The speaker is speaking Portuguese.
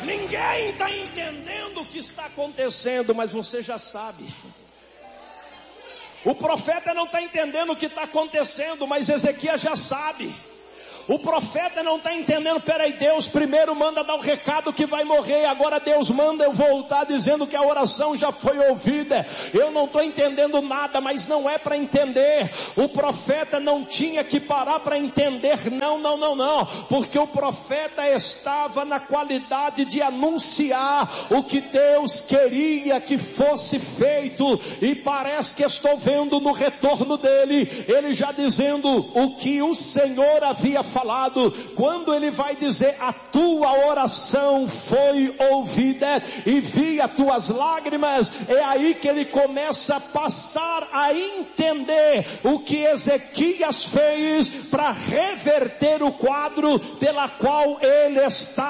Ninguém está entendendo o que está acontecendo, mas você já sabe. O profeta não está entendendo o que está acontecendo, mas Ezequias já sabe. O profeta não está entendendo, peraí, Deus primeiro manda dar o recado que vai morrer, agora Deus manda eu voltar dizendo que a oração já foi ouvida. Eu não estou entendendo nada, mas não é para entender. O profeta não tinha que parar para entender, não, porque o profeta estava na qualidade de anunciar o que Deus queria que fosse feito, e parece que estou vendo no retorno dele, ele já dizendo o que o Senhor havia falado, quando ele vai dizer, a tua oração foi ouvida e vi as tuas lágrimas, é aí que ele começa a passar a entender o que Ezequias fez para reverter o quadro pela qual ele está